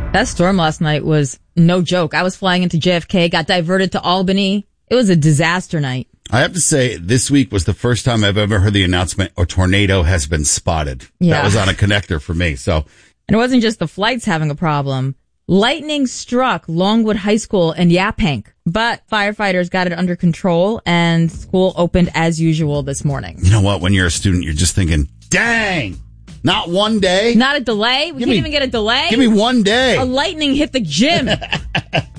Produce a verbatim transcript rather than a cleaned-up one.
That storm last night was no joke. I was flying into J F K, got diverted to Albany. It was a disaster night. I have to say, this week was the first time I've ever heard the announcement, a tornado has been spotted. Yeah. That was on a connector for me. So, and it wasn't just the flights having a problem. Lightning struck Longwood High School in Yaphank, but firefighters got it under control and school opened as usual this morning. You know what? When you're a student, you're just thinking, dang, not one day. Not a delay. We give can't me, even get a delay. Give me one day. A lightning hit the gym.